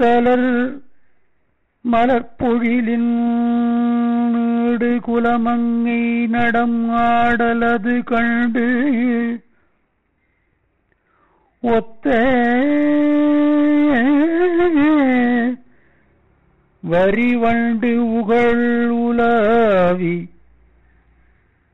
தலர் மலர்பொழிலின் need குலமங்கை நடம் ஆடலது கண்டு ஒத்த வரிவண்டு உகள் உலாவி